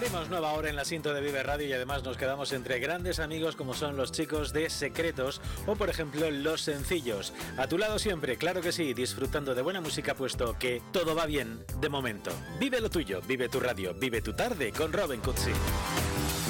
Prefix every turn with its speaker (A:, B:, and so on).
A: Abrimos nueva hora en la Sinto de Vive Radio y además nos quedamos entre grandes amigos como son los chicos de Secretos o por ejemplo Los Sencillos. A tu lado siempre, claro que sí, disfrutando de buena música puesto que todo va bien de momento. Vive lo tuyo, vive tu radio, vive tu tarde con Robin Cutsi.